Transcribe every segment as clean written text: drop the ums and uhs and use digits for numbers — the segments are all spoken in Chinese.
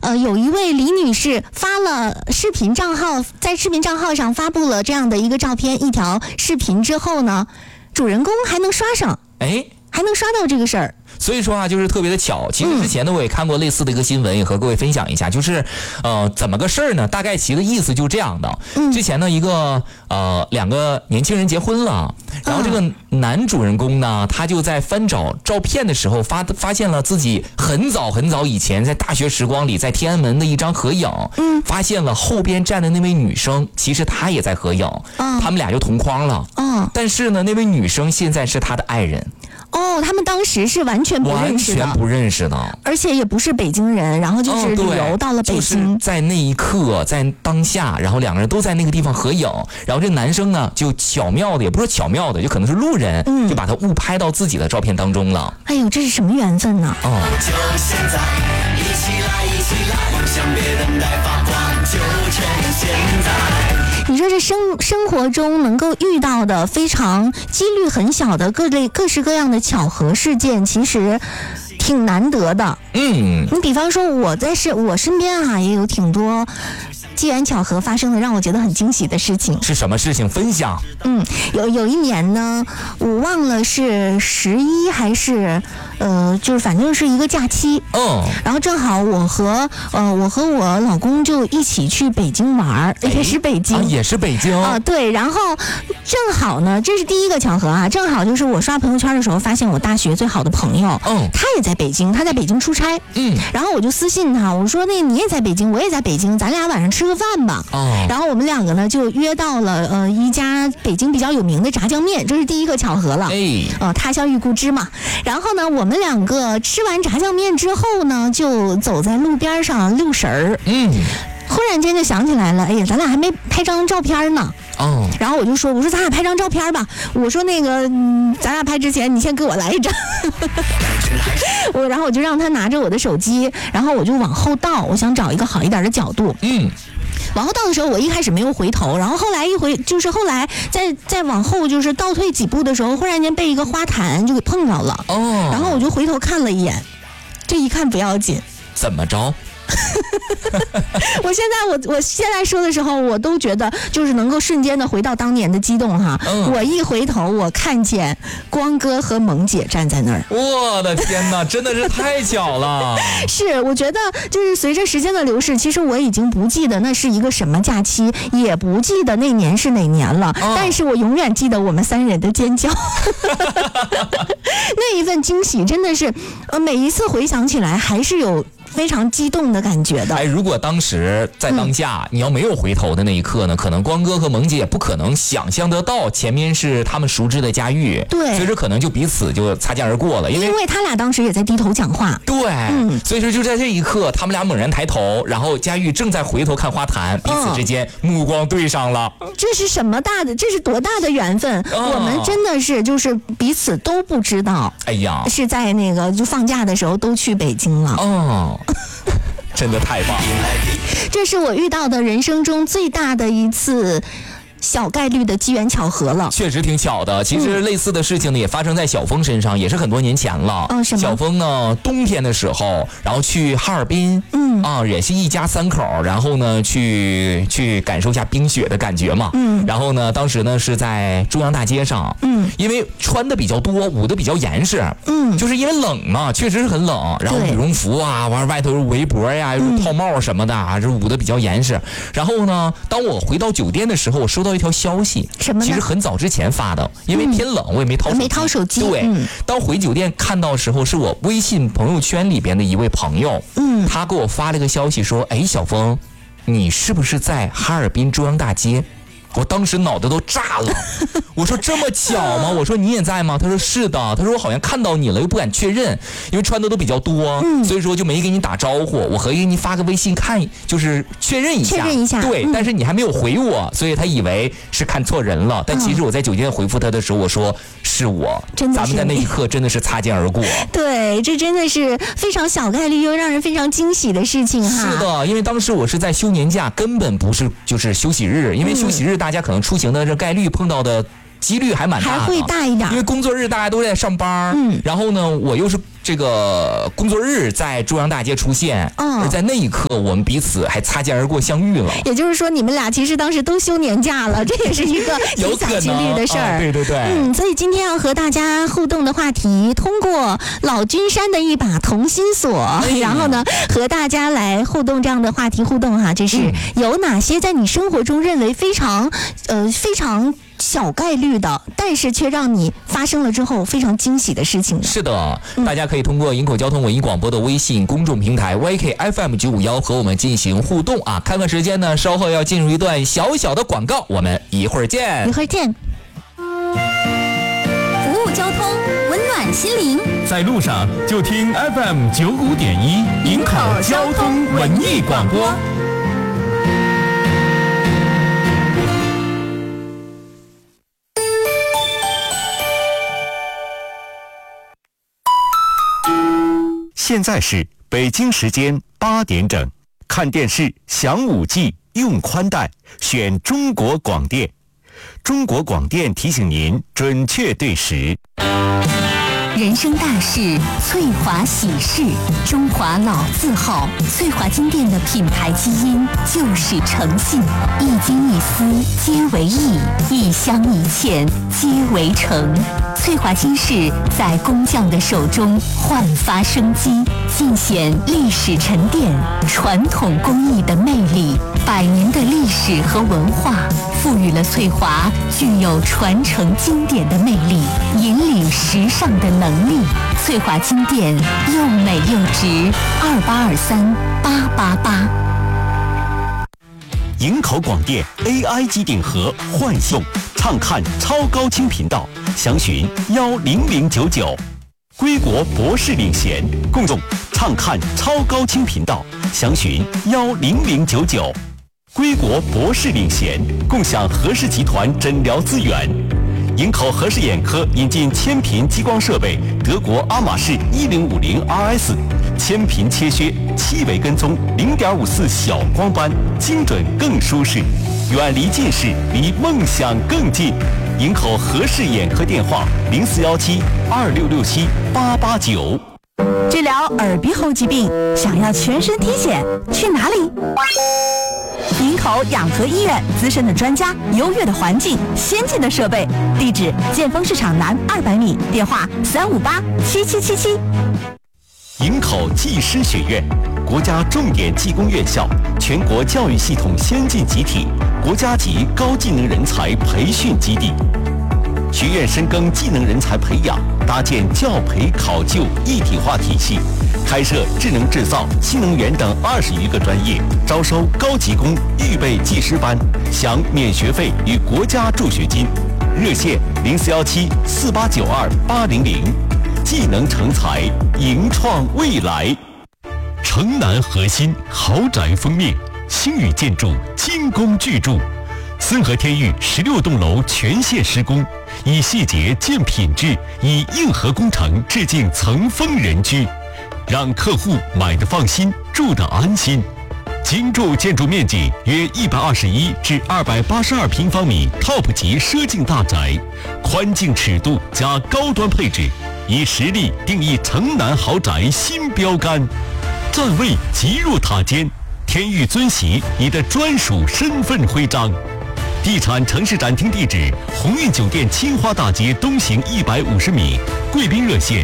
有一位李女士发了视频账号，在视频账号上发布了这样的一个照片，一条视频之后呢，主人公还能刷上，还能刷到这个事儿。 所以说啊，就是特别的巧。其实之前呢，我也看过类似的一个新闻，也和各位分享一下，就是怎么个事儿呢？大概其的意思就这样的。之前呢，两个年轻人结婚了，然后这个男主人公呢，他就在翻找照片的时候发现了自己很早很早以前在大学时光里在天安门的一张合影，发现了后边站的那位女生，其实她也在合影，他们俩就同框了。但是呢，那位女生现在是他的爱人。 他们当时是完全不认识的，而且也不是北京人，然后就是旅游到了北京， 就是在那一刻，在当下，然后两个人都在那个地方合影，然后这男生呢就巧妙的，也不是巧妙的，就可能是路人，就把他误拍到自己的照片当中了。 哎呦，这是什么缘分呢？ 就现在，一起来，向别人来发光，就趁现在。 你说这生活中能够遇到的非常几率很小的各式各样的巧合事件，其实挺难得的。你比方说我身边啊也有挺多机缘巧合发生的让我觉得很惊喜的事情。 是什么事情？分享。 有一年呢，我忘了是11还是就是反正是一个假期。然后正好我和我老公就一起去北京玩，也是北京。 也是北京。 对，然后正好呢，这是第一个巧合啊，正好就是我刷朋友圈的时候发现我大学最好的朋友，他也在北京，他在北京出差。然后我就私信他，我说你也在北京，我也在北京，咱俩晚上吃个饭吧。然后我们两个呢就约到了一家北京比较有名的炸酱面，这是第一个巧合了。他乡遇故知嘛。然后呢，我们两个吃完炸酱面之后呢，就走在路边上遛神儿。忽然间就想起来了，哎呀，咱俩还没拍张照片呢。然后我说咱俩拍张照片吧。我说那个，咱俩拍之前你先给我来一张。然后我就让他拿着我的手机，然后我就往后倒，我想找一个好一点的角度。往后倒的时候，我一开始没有回头，然后后来再往后就是倒退几步的时候，忽然间被一个花坛就给碰着了。然后我就回头看了一眼，这一看不要紧， 怎么着？ 我现在说的时候，我都觉得就是能够瞬间的回到当年的激动哈。我一回头，我看见光哥和萌姐站在那儿。 我的天哪，真的是太巧了。 是，我觉得就是随着时间的流逝，其实我已经不记得那是一个什么假期，也不记得那年是哪年了，但是我永远记得我们三人的尖叫。那一份惊喜真的是，每一次回想起来还是有非常激动的感觉的。 如果当时在当下，你要没有回头的那一刻呢，可能光哥和萌姐也不可能想象得到前面是他们熟知的佳玉。 对， 所以说可能就彼此就擦肩而过了，因为他俩当时也在低头讲话。 对，所以说就在这一刻，他们俩猛然抬头，然后佳玉正在回头看花坛，彼此之间目光对上了。 这是什么大的？这是多大的缘分？我们真的是就是彼此都不知道。是在那个就放假的时候都去北京了。 真的太棒了！ 这是我遇到的人生中最大的一次小概率的机缘巧合了。 确实挺巧的。其实类似的事情呢，也发生在小峰身上，也是很多年前了。小峰呢，冬天的时候，然后去哈尔滨，也是一家三口，然后呢去感受一下冰雪的感觉嘛。然后呢，当时呢是在中央大街上，因为穿的比较多，捂的比较严实，就是因为冷嘛，确实是很冷。然后羽绒服啊，完外头是围脖呀，套帽什么的啊，这捂的比较严实。然后呢，当我回到酒店的时候，我收到一条消息， 什么呢？ 其实很早之前发的，因为偏冷，我也没掏手机。对，当回酒店看到的时候，是我微信朋友圈里边的一位朋友，他给我发了个消息说：“哎，小峰，你是不是在哈尔滨中央大街？”我当时脑袋都炸了，我说这么巧吗？我说你也在吗？他说是的，他说我好像看到你了，又不敢确认，因为穿的都比较多，所以说就没给你打招呼。我合计给你发个微信看，就是确认一下。对，但是你还没有回我，所以他以为是看错人了。但其实我在酒店回复他的时候，我说是我，咱们在那一刻真的是擦肩而过。 对，这真的是非常小概率又让人非常惊喜的事情哈。 是的，因为当时我是在休年假，根本不是就是休息日，因为休息日大家可能出行的这概率碰到的几率还蛮大的， 还会大一点， 因为工作日大家都在上班，然后呢，我又是这个工作日在中央大街出现，而在那一刻我们彼此还擦肩而过相遇了。 也就是说你们俩其实当时都休年假了，这也是一个影响经历的事儿。 对对对。 所以今天要和大家互动的话题，通过老君山的一把同心锁，然后呢和大家来互动这样的话题互动哈，这是有哪些在你生活中认为非常小概率的，但是却让你发生了之后非常惊喜的事情。 是的，大家可以通过营口交通文艺广播的微信公众平台 YKFM951和我们进行互动啊。看看时间呢，稍后要进入一段小小的广告，我们一会儿见。 一会儿见。 服务交通，温暖心灵， 在路上就听 FM95.1营口交通文艺广播。现在是北京时间8点整，看电视享5G，用宽带，选中国广电。中国广电提醒您准确对时。 人生大事，翠华喜事，中华老字号，翠华金店的品牌基因就是诚信，一金一丝皆为义，一香一茜皆为诚。翠华金饰在工匠的手中焕发生机，尽显历史沉淀、传统工艺的魅力。100年的历史和文化，赋予了翠华具有传承经典的魅力，引领时尚的能力。翠华金店又美又值，28238888。 营口广电 AI 机顶盒换送，畅看超高清频道，详询10099。归国博士领衔，共用畅看超高清频道，详询10099。归国博士领衔，共享和氏集团诊疗资源。营口和氏眼科引进千频激光设备，德国阿玛仕1050 RS， 千频切削，7维跟踪，0.54小光斑，精准更舒适，远离近视，离梦想更近。营口和氏眼科电话041726678889。 治疗耳鼻喉疾病，想要全身体检，去哪里？营口养和医院，资深的专家，优越的环境，先进的设备，地址建丰市场南200米，电话3587777。 营口技师学院，国家重点技工院校，全国教育系统先进集体，国家级高技能人才培训基地。学院深耕技能人才培养，搭建教培考就一体化体系，开设智能制造、新能源等20余个专业，招收高级工预备技师班，享免学费与国家助学金。热线04174892-800。技能成才，营创未来。城南核心豪宅封面，星宇建筑精工巨筑，森和天域16栋楼全线施工，以细节见品质，以硬核工程致敬层峰人居，让客户买得放心，住得安心。精筑建筑面积约121至282平方米 ，TOP 级奢境大宅，宽净尺度加高端配置，以实力定义城南豪宅新标杆。站位极入塔尖，天域尊玺你的专属身份徽章。地产城市展厅地址：鸿运酒店青花大街东行150米，贵宾热线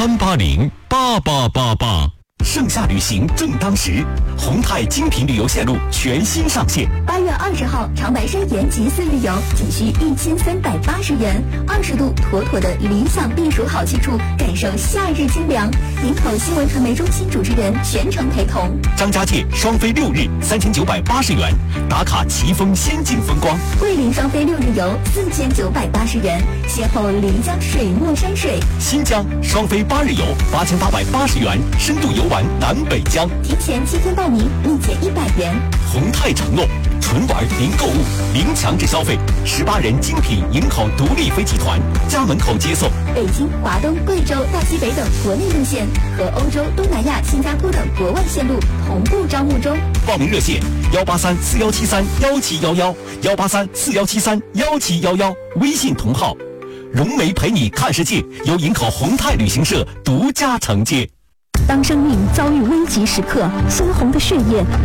3808888。盛夏旅行正当时，宏泰精品旅游线路全新上线。 8月20号，长白山延吉4日游仅需1380元，20度妥妥的理想避暑好去处，感受夏日清凉。营口新闻传媒中心主持人全程陪同。 张家界双飞6日3980元，打卡奇峰仙境风光。 桂林双飞6日游4980元，邂逅漓江水墨山水。 新疆双飞8日游8880元，深度游玩南北疆， 提前7天报名，立减100元。 宏泰承诺纯玩零购物，零强制消费，18人精品营口独立飞集团家门口接送。 北京、华东、贵州、大西北等国内路线和欧洲、东南亚、新加坡等国外线路同步招募中。 报名热线18341731711，18341731711，微信同号融媒陪你看世界，由营口宏泰旅行社独家承接。 当生命遭遇危急时刻，鲜红的血液